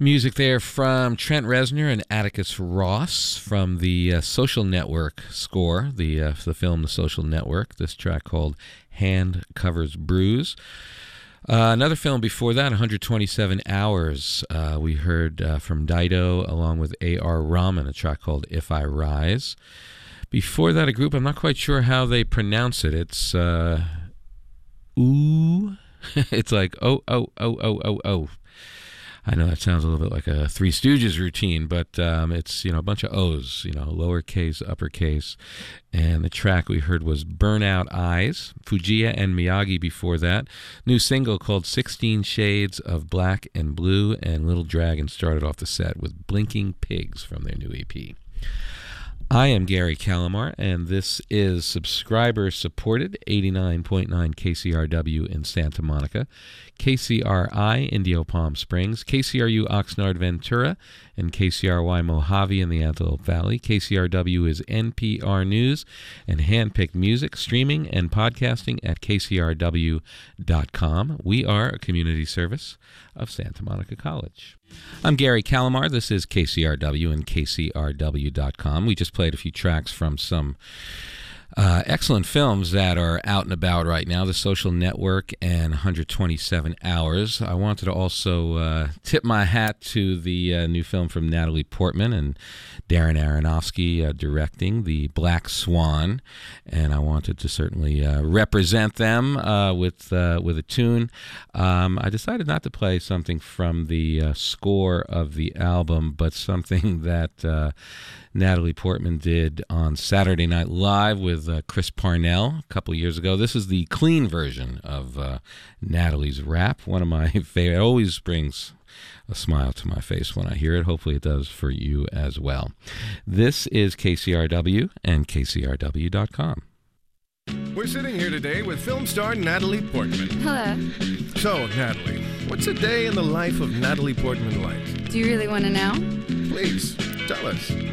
Music there from Trent Reznor and Atticus Ross from the Social Network score, the film The Social Network. This track called Hand Covers Bruise. Another film before that, 127 Hours. We heard from Dido along with A.R. Rahman, a track called If I Rise. Before that, a group, I'm not quite sure how they pronounce it. It's ooh. It's like oh. I know that sounds a little bit like a Three Stooges routine, but it's, a bunch of O's, lowercase, uppercase. And the track we heard was Burnout Eyes. Fujiya and Miyagi before that. New single called 16 Shades of Black and Blue. And Little Dragon started off the set with Blinking Pigs from their new EP. I am Gary Calamar, and this is subscriber-supported 89.9 KCRW in Santa Monica, KCRI Indio Palm Springs, KCRU Oxnard Ventura, and KCRY Mojave in the Antelope Valley. KCRW is NPR News and handpicked music, streaming, and podcasting at KCRW.com. We are a community service of Santa Monica College. I'm Gary Calamar. This is KCRW and KCRW.com. We just played a few tracks from some excellent films that are out and about right now, The Social Network and 127 Hours. I wanted to also tip my hat to the new film from Natalie Portman and Darren Aronofsky directing, The Black Swan, and I wanted to certainly represent them with a tune. I decided not to play something from the score of the album, but something that Natalie Portman did on Saturday Night Live with Chris Parnell a couple years ago. This is the clean version of Natalie's rap. One of my favorite. It always brings a smile to my face when I hear it. Hopefully it does for you as well. This is KCRW and KCRW.com. We're sitting here today with film star Natalie Portman. Hello. So, Natalie, what's a day in the life of Natalie Portman like? Do you really want to know? Please, tell us.